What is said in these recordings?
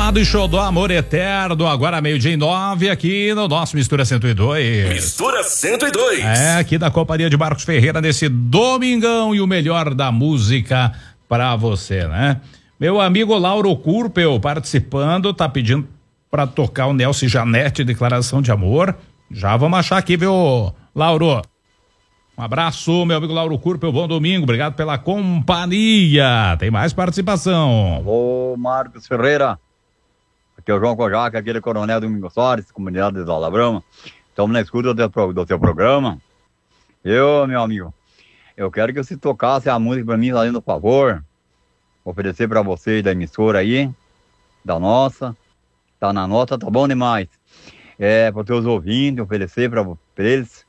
Amado e Xodó, Amor Eterno, agora 12:09 aqui no nosso Mistura 102. Mistura 102. Aqui da Companhia de Marcos Ferreira nesse domingão e o melhor da música pra você, né? Meu amigo Lauro Kurpel participando, tá pedindo pra tocar o Nelson Janete, Declaração de Amor. Já vamos achar aqui, viu, Lauro? Um abraço, meu amigo Lauro Kurpel, bom domingo, obrigado pela companhia. Tem mais participação. Alô, Marcos Ferreira. Aqui é o João Cojaca, aquele Coronel Domingos Soares, comunidade de Vala Brama. Estamos na escuta do seu programa. Meu amigo, eu quero que você tocasse a música pra mim, fazendo favor. Oferecer pra vocês da emissora aí, da nossa. Tá na nota, tá bom demais. Para os teus ouvintes, oferecer pra eles.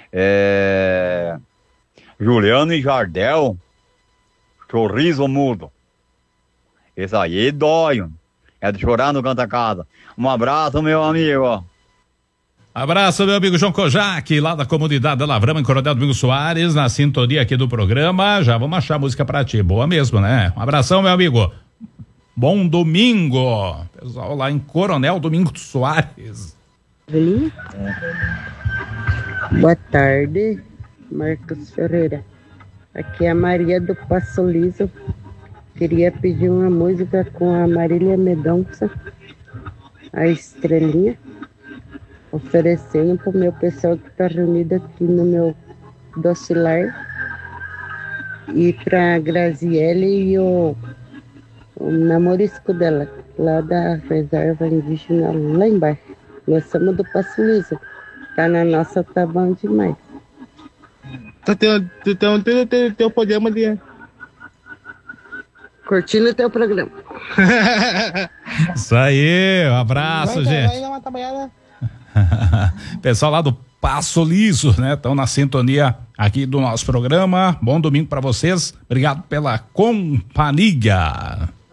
Juliano e Jardel, Sorriso Mudo. Esse aí dói, é de chorar no Canta Casa. Um abraço, meu amigo. Abraço, meu amigo João Kojak, lá da comunidade da Lavrama, em Coronel Domingos Soares, na sintonia aqui do programa. Já vamos achar a música pra ti, boa mesmo, né? Um abração, meu amigo. Bom domingo. Pessoal lá em Coronel Domingos Soares. Boa tarde, Marcos Ferreira. Aqui é a Maria do Passo Liso. Queria pedir uma música com a Marília Mendonça, a Estrelinha, oferecendo para o meu pessoal que está reunido aqui no meu docilar, e para a Graziele e o namorisco dela, lá da reserva indígena, lá embaixo. Nós somos do Passo Liso. Tá na nossa, tá bom demais. Teu programa de... Curtindo o teu programa. Isso aí, um abraço, gente. Pessoal lá do Passo Liso, né? Estão na sintonia aqui do nosso programa. Bom domingo para vocês. Obrigado pela companhia.